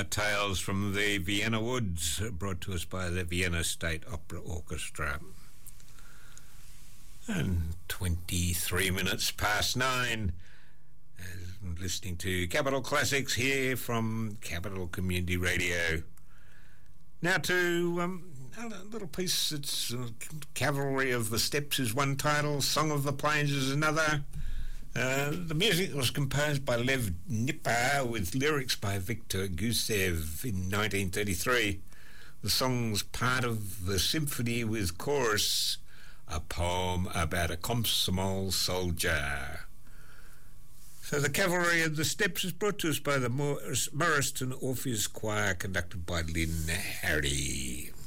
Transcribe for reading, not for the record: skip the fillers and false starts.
Tales from the Vienna Woods, brought to us by the Vienna State Opera Orchestra. And 23 minutes past 9, listening to Capital Classics here from Capital Community Radio. Now to a little piece. It's Cavalry of the Steppes is one title, Song of the Plains is another. The music was composed by Lev Nippar with lyrics by Viktor Gusev in 1933. The song's part of the symphony with chorus, a poem about a Komsomol soldier. So the Cavalry of the Steppes is brought to us by the Morriston Orpheus Choir, conducted by Lynn Harry.